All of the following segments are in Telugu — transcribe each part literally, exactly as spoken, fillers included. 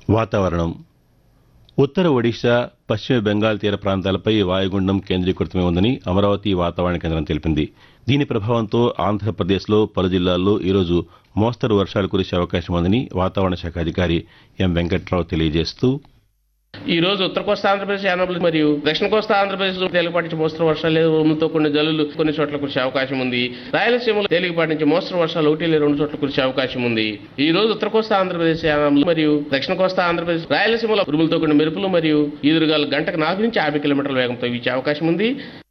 వాతావరణం. ఉత్తర ఒడిశా, పశ్చిమ బెంగాల్ తీర ప్రాంతాలపై వాయుగుండం కేంద్రీకృతమై ఉందని అమరావతి వాతావరణ కేంద్రం తెలిపింది. దీని ప్రభావంతో ఆంధ్రప్రదేశ్లో పలు జిల్లాల్లో ఈరోజు మోస్తరు వర్షాలు కురిసే అవకాశం ఉందని వాతావరణ శాఖ అధికారి ఎం వెంకట్రావు తెలియజేస్తూ, ఈ రోజు ఉత్తర కోస్తా ఆంధ్రప్రదేశ్, యానాములు మరియు దక్షిణ కోస్తా ఆంధ్రప్రదేశ్ లో తేలికపాటి నుంచి మోస్తరు వర్షాలు లేదా ఉరుములతో కొన్ని జల్లులు కొన్ని చోట్ల కురిసే అవకాశం ఉంది. రాయలసీమలో తేలికపాటి నుంచి మోస్తరు వర్షాలు ఒకటి లేదా రెండు చోట్ల కురిసే అవకాశం ఉంది. ఈ రోజు ఉత్తర కోస్తా ఆంధ్రప్రదేశ్, యానాములు మరియు దక్షిణ కోస్తా ఆంధ్రప్రదేశ్, రాయలసీమలో ఉరుములతో కొన్ని మెరుపులు మరియు ఈదురుగాలు గంటకు నాలుగు నుంచి యాభై కిలోమీటర్ల వేగంతో వీచే అవకాశం ఉంది.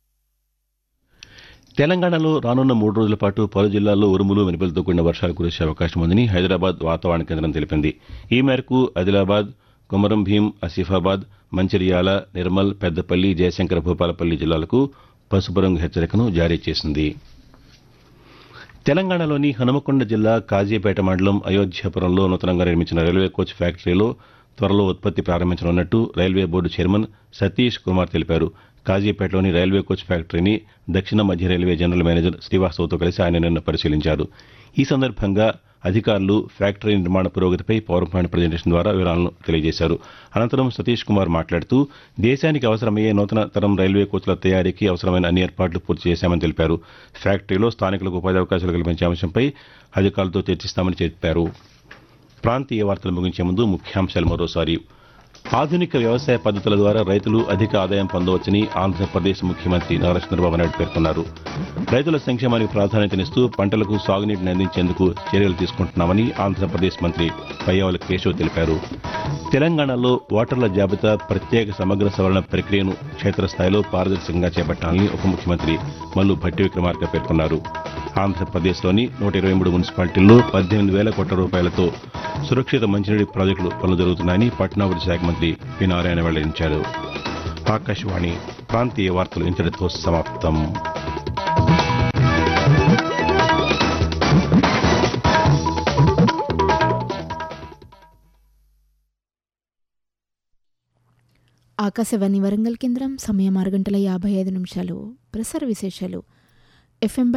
తెలంగాణలో రానున్న మూడు రోజుల పాటు పలు జిల్లాల్లో ఉరుములు మెరుపులతో కూడిన వర్షాలు కురిసే అవకాశం ఉందని హైదరాబాద్ వాతావరణ కేంద్రం తెలిపింది. ఈ మేరకు ఆదిలాబాద్, కొమరం భీం, ఆసిఫాబాద్, మంచిర్యాల, నిర్మల్, పెద్దపల్లి, జయశంకర్, భూపాలపల్లి జిల్లాలకు పసుపు రంగు హెచ్చరికను జారీ చేసింది. తెలంగాణలోని హనుమకొండ జిల్లా కాజీపేట మండలం అయోధ్యాపురంలో నూతనంగా నిర్మించిన రైల్వే కోచ్ ఫ్యాక్టరీలో త్వరలో ఉత్పత్తి ప్రారంభించనున్నట్టు railway board chairman Satish Kumar తెలిపారు. కాజీపేటలోని రైల్వే కోచ్ ఫ్యాక్టరీని దక్షిణ మధ్య రైల్వే జనరల్ మేనేజర్ శ్రీవాస్తవ్తో కలిసి ఆయన నిన్న పరిశీలించారు. ఈ సందర్భంగా అధికారులు ఫ్యాక్టరీ నిర్మాణ పురోగతిపై పవర్ పాయింట్ ప్రజెంటేషన్ ద్వారా వివరాలను తెలియజేశారు. అనంతరం సతీష్ కుమార్ మాట్లాడుతూ, దేశానికి అవసరమయ్యే నూతన తరం రైల్వే కోచ్ల తయారీకి అవసరమైన అన్ని ఏర్పాట్లు పూర్తి చేశామని తెలిపారు. ఫ్యాక్టరీలో స్థానికులకు ఉపాధి అవకాశాలు కల్పించే అంశంపై అధికారులతో చర్చిస్తామని చెప్పారు. ప్రాంతీయ వార్తలు ముగించే ముందు ముఖ్యాంశాలు మరోసారి. ఆధునిక వ్యవసాయ పద్ధతుల ద్వారా రైతులు అధిక ఆదాయం పొందవచ్చని ఆంధ్రప్రదేశ్ ముఖ్యమంత్రి నారా చంద్రబాబు నాయుడు పేర్కొన్నారు. రైతుల సంక్షేమానికి ప్రాధాన్యతనిస్తూ పంటలకు సాగునీటిని అందించేందుకు చర్యలు తీసుకుంటున్నామని ఆంధ్రప్రదేశ్ మంత్రి పయ్యావుల కేశవ్ తెలిపారు. తెలంగాణలో ఓటర్ల జాబితా ప్రత్యేక సమగ్ర సవరణ ప్రక్రియను క్షేత్రస్థాయిలో పారదర్శకంగా చేపట్టాలని ఉప ముఖ్యమంత్రి మల్లు భట్టి విక్రమార్క పేర్కొన్నారు. ఆంధ్రప్రదేశ్లోని నూట ఇరవై మూడు మున్సిపాలిటీల్లో పద్దెనిమిది వేల కోట్ల రూపాయలతో సురక్షిత మంచినీటి ప్రాజెక్టులు పనులు జరుగుతున్నాయని పట్టణాభివృద్ధి శాఖ మంత్రి పి నారాయణ వెల్లడించారు. ఆకాశవాణి ప్రాంతీయ వార్తలు ఇంతటితో సమాప్తం. ఆకాశవాణి వరంగల్ కేంద్రం. సమయం ఆరు గంటల యాభై ఐదు నిమిషాలు. ప్రసార విశేషాలు. ఎఫ్ఎం